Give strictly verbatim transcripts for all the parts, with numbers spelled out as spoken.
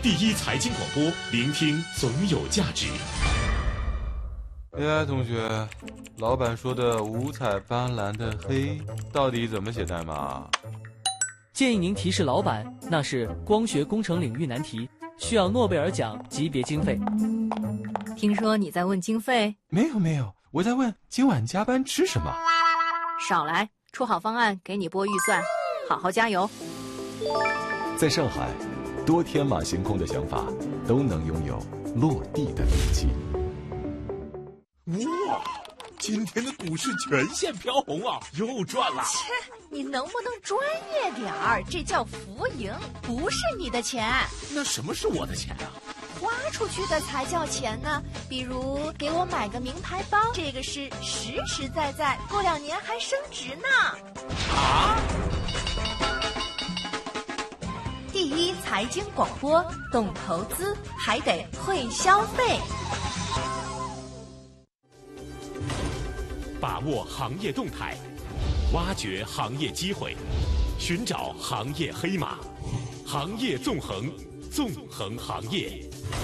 第一财经广播，聆听总有价值。 哎，同学，老板说的五彩斑斓的黑到底怎么写代码？ 建议您提示老板，那是光学工程领域难题，需要诺贝尔奖级别经费。 听说你在问经费？ 没有没有，我在问今晚加班吃什么。 少来，出好方案给你拨预算，好好加油。 在上海，多天马行空的想法都能拥有落地的勇气。 哇，今天的股市全线飘红啊，又赚了。 切，你能不能专业点儿？这叫浮盈，不是你的钱。 那什么是我的钱啊？ 花出去的才叫钱呢。比如给我买个名牌包，这个是实实在在，过两年还升值呢。 啊！ 第一财经广播，懂投资还得会消费。 把握行业动态，挖掘行业机会，寻找行业黑马，行业纵横，纵横行业。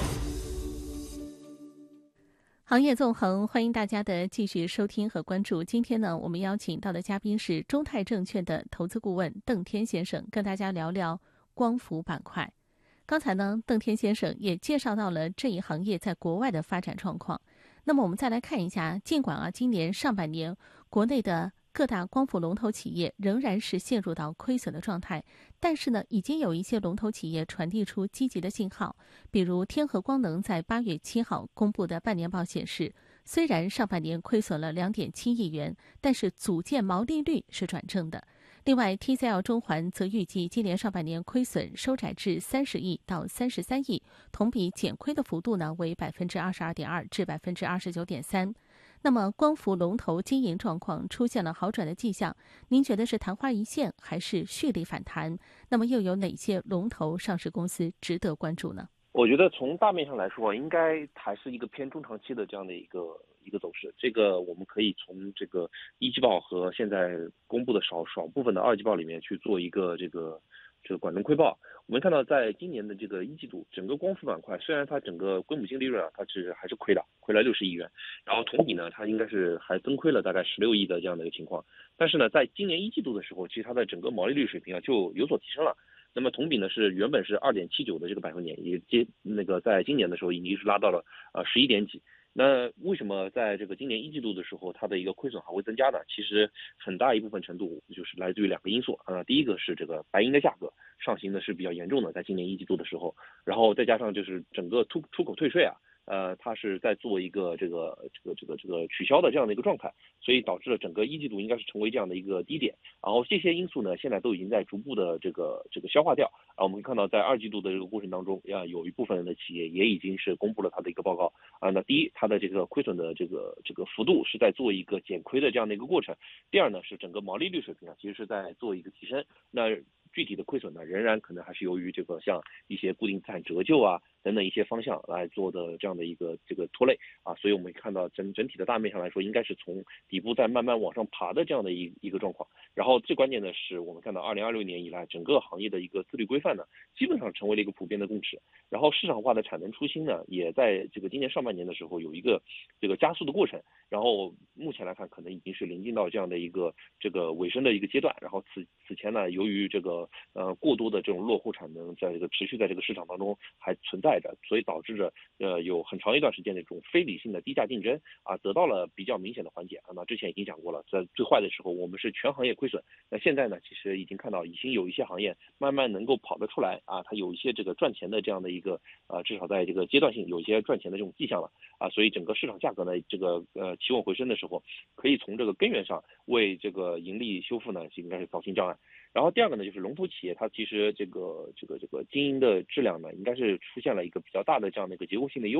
行业纵横，欢迎大家的继续收听和关注。今天呢，我们邀请到的嘉宾是中泰证券的投资顾问邓天先生，跟大家聊聊光伏板块。刚才呢，邓天先生也介绍到了这一行业在国外的发展状况。那么我们再来看一下，尽管啊，今年上半年国内的各大光伏龙头企业仍然是陷入到亏损的状态，但是呢，已经有一些龙头企业传递出积极的信号。比如天合光能在八月七号公布的半年报显示，虽然上半年亏损了 两点七亿元，但是组件毛利率是转正的。另外 T C L 中环则预计今年上半年亏损收窄至三十亿到三十三亿，同比减亏的幅度呢为 百分之二十二点二 至 百分之二十九点三。那么光伏龙头经营状况出现了好转的迹象，您觉得是昙花一现还是蓄力反弹？那么又有哪些龙头上市公司值得关注呢？ 我觉得从大面上来说，应该还是一个偏中长期的这样的一个一个走势。这个我们可以从这个一季报和现在公布的少少部分的二季报里面去做一个这个这个管中窥豹。我们看到，在今年的这个一季度，整个光伏板块虽然它整个归母净利润啊，它是还是亏的，亏了六十亿元，然后同比呢，它应该是还增亏了大概十六亿的这样的一个情况。但是呢，在今年一季度的时候，其实它的整个毛利率水平啊就有所提升了。那么同比呢是原本是 二点七九 的这个百分点，也接那个在今年的时候已经是拉到了呃十一点几。那为什么在这个今年一季度的时候，它的一个亏损还会增加呢？其实很大一部分程度就是来自于两个因素啊、呃，第一个是这个白银的价格上行的是比较严重的，在今年一季度的时候，然后再加上就是整个出出口退税啊。呃，它是在做一个这个这个这个这个取消的这样的一个状态，所以导致了整个一季度应该是成为这样的一个低点。然后这些因素呢，现在都已经在逐步的这个这个消化掉。啊，我们可以看到，在二季度的这个过程当中，啊，有一部分的企业也已经是公布了它的一个报告。啊，那第一，它的这个亏损的这个这个幅度是在做一个减亏的这样的一个过程。第二呢，是整个毛利率水平啊，其实是在做一个提升。那具体的亏损呢，仍然可能还是由于这个像一些固定资产折旧啊等等一些方向来做的这样的一个这个拖累啊，所以我们看到整整体的大面上来说，应该是从底部在慢慢往上爬的这样的一一个状况。然后最关键的是，我们看到二零二六年以来，整个行业的一个自律规范呢，基本上成为了一个普遍的共识。然后市场化的产能出新呢，也在这个今年上半年的时候有一个这个加速的过程。然后目前来看，可能已经是临近到这样的一个这个尾声的一个阶段。然后此此前呢，由于这个呃过多的这种落后产能在这个持续在这个市场当中还存在着，所以导致着呃有很长一段时间的这种非理性的低价竞争啊，得到了比较明显的缓解啊。那之前已经讲过了，在最坏的时候我们是全行业亏损，那现在呢，其实已经看到已经有一些行业慢慢能够跑得出来啊，它有一些这个赚钱的这样的一个呃至少在这个阶段性有一些赚钱的这种迹象了啊，所以整个市场价格呢这个呃企稳回升的时候，可以从这个根源上为这个盈利修复呢应该是扫清障碍。然后第二个呢，就是龙头企业它其实这个这个这个经营的质量呢，应该是出现了一个比较大的这样的一个结构性的优化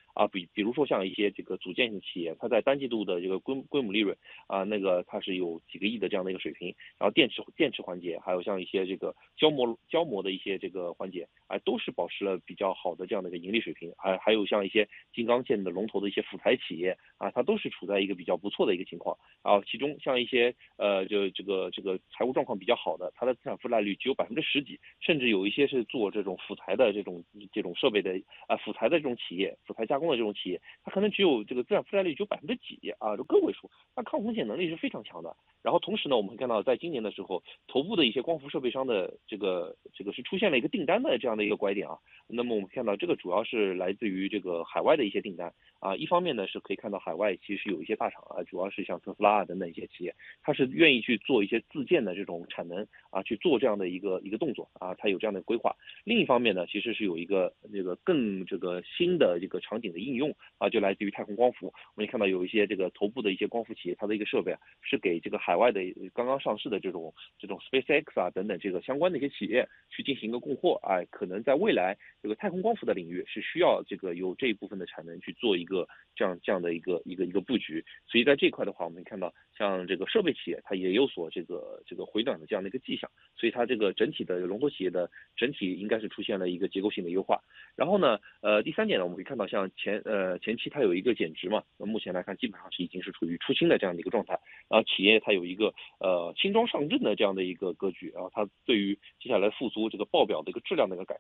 啊，比比如说像一些这个组件型企业，它在单季度的这个规规模利润啊，那个它是有几个亿的这样的一个水平，然后电池电池环节，还有像一些这个胶膜胶膜的一些这个环节啊，都是保持了比较好的这样的一个盈利水平，还还有像一些金刚线的龙头的一些辅材企业啊，它都是处在一个比较不错的一个情况啊，其中像一些呃就这个这个财务状况比较好的，它的资产负债率只有百分之十几，甚至有一些是做这种辅材的这种这种设备的啊辅材的这种企业，辅材加工的这种企业，它可能只有这个资产负债率只有百分之几啊，就个位数，那抗风险能力是非常强的。然后同时呢，我们会看到在今年的时候，头部的一些光伏设备商的这个这个是出现了一个订单的这样的一个拐点啊。那么我们看到这个主要是来自于这个海外的一些订单啊，一方面呢是可以看到海外其实有一些大厂啊，主要是像特斯拉啊等等一些企业，它是愿意去做一些自建的这种产能啊，去做这样的一个一个动作啊，它有这样的规划。另一方面呢，其实是有一个这个更这个新的这个场景的应用啊，就来自于太空光伏。我们也看到有一些这个头部的一些光伏企业，它的一个设备啊，是给这个海外的刚刚上市的这种这种 SpaceX 啊等等这个相关的一些企业去进行一个供货啊，可能在未来这个太空光伏的领域是需要这个有这一部分的产能去做一个这样这样的一个一个一个布局。所以在这一块的话，我们看到像这个设备企业它也有所这个这个回暖的这样的一个迹象，所以它这个整体的龙头企业的整体应该是出现了一个结构性的优化。然后呢，呃，第三点呢，我们可以看到像前呃前期它有一个减值嘛，那目前来看基本上是已经是处于出清的这样的一个状态。然后企业它有一个呃轻装上阵的这样的一个格局，然后它对于接下来复苏这个报表的一个质量的一个改善。